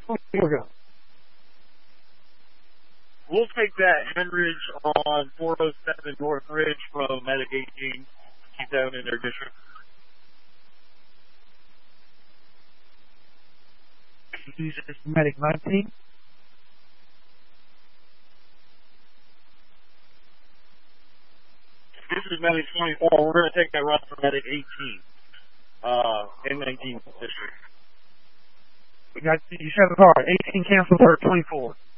Here we go. We'll take that Henridge on 407 North Ridge from Medic 18. Keep that in their district. This is Medic 19. This is Medic 24. We're going to take that run from Medic 18. N19 district. You said the car. 18 cancel for 24.